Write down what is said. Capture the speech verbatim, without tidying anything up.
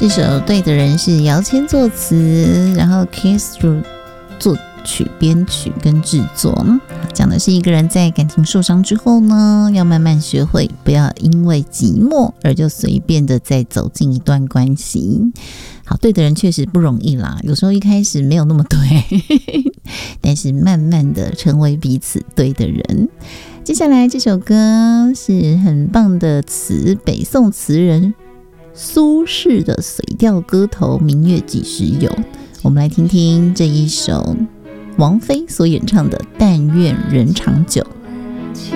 这首《对的人》是姚谦作词，然后 Keith 作曲、编曲跟制作，讲的是一个人在感情受伤之后呢，要慢慢学会不要因为寂寞而就随便的再走进一段关系。好，对的人确实不容易啦，有时候一开始没有那么对，但是慢慢的成为彼此对的人。接下来这首歌是很棒的词，北宋词人苏轼的水调歌头《明月几时有》，我们来听听这一首王菲所演唱的《但愿人长久》。